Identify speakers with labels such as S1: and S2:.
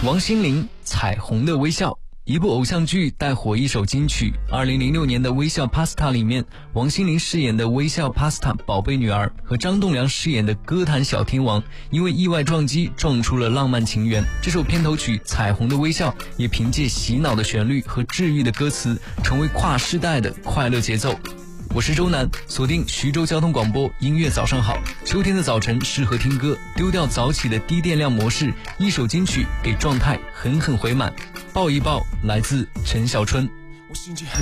S1: 王心凌《彩虹的微笑》，一部偶像剧带火一首金曲。2006年的《微笑 Pasta》里面，王心凌饰演的微笑 Pasta 宝贝女儿和张栋梁饰演的歌坛小天王，因为意外撞击撞出了浪漫情缘。这首片头曲《彩虹的微笑》也凭借洗脑的旋律和治愈的歌词，成为跨世代的快乐节奏。我是周南，锁定徐州交通广播音乐早上好。秋天的早晨适合听歌，丢掉早起的低电量模式，一首金曲给状态狠狠回满。抱一抱，来自陈小春。
S2: 我心情